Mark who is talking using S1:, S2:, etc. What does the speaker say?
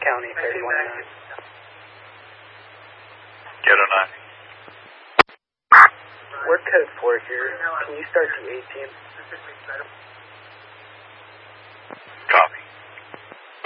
S1: County 3109.
S2: Get a 9.
S1: We're code 4 here. Can you start to 18?
S2: Copy.